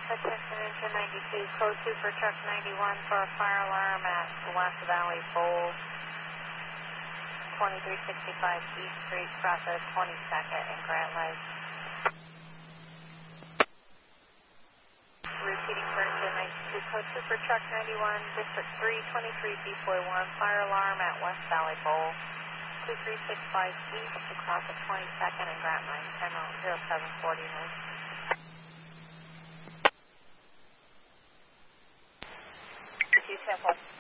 Attention engine 92, code 2 for truck 91 for a fire alarm at West Valley Bowl, 2365 East Street, process 22nd and Grant Lake. Repeating for engine 92, code 2 for truck 91, District 3, 23 Depoy 1, fire alarm at West Valley Bowl, 2365 East, across the 22nd and Grant Lake, 10-0749. Temple.